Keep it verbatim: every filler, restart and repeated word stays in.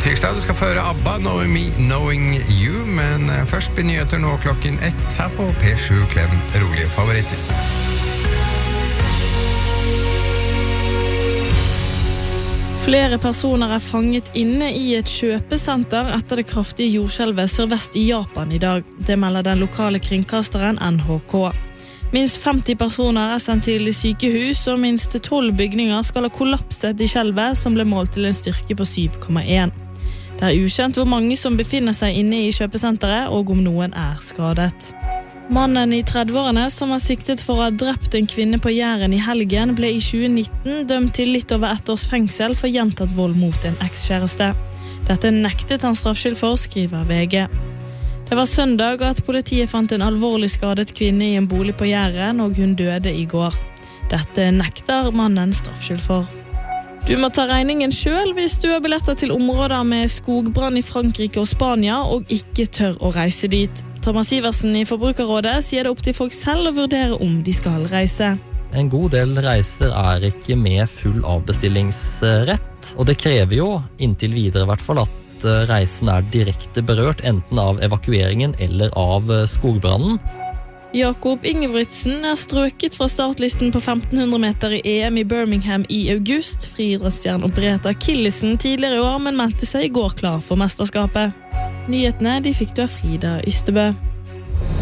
tirsdag. Du skal få høre ABBA, Knowing Me, Knowing You, men først blir nyheter nå klokken ett her på P sju Klem rolige favoritter. Flere personer er fanget inne i et kjøpesenter etter det kraftige jordskjelvet sørvest i Japan i dag. Det melder den lokale kringkasteren N H K. Minst femti personer er sendt til sykehus, og minst tolv bygninger skal ha kollapset i skjelvet som ble målt til en styrke på syv komma en. Det er ukjent hvor mange som befinner seg inne i kjøpesenteret, og om noen er skadet. Mannen i trettiårene som er siktet for å ha drept en kvinne på Jæren i helgen ble i tjue nitten dømt til litt over ett års fengsel for gjentatt vold mot en ekskjæreste. Dette nektet han straffskyld for, skriver V G. Det var søndag at politiet fant en alvorlig skadet kvinne i en bolig på Jæren, og hun døde i går. Dette nekter mannen straffskyld for. Du må ta regningen selv hvis du har billetter til områder med skogbrann i Frankrike og Spania, og ikke tør å reise dit. Thomas Iversen i Forbrukerrådet sier det opp til folk selv å vurdere om de skal reise. En god del reiser er ikke med full avbestillingsrett, og det krever jo, inntil videre i hvert fall, at reisen er direkte berørt enten av evakueringen eller av skogbrannen. Jakob Ingebrigtsen er strøket fra startlisten på femten hundre meter i E M i Birmingham i august. Friidrettsstjernen opererte akillesen tidligere i år, men meldte seg i går klar for mesterskapet. Nyhetene de fikk du av Frida Ystebø.